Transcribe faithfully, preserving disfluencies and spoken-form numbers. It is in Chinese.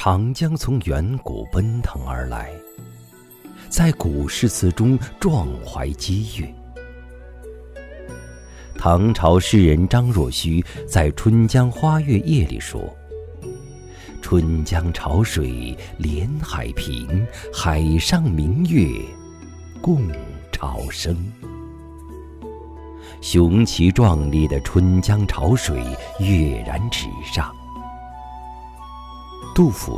长江从远古奔腾而来，在古诗词中壮怀激越。唐朝诗人张若虚在《春江花月夜》里说：“春江潮水连海平，海上明月共潮生。”雄奇壮丽的春江潮水跃然纸上。杜甫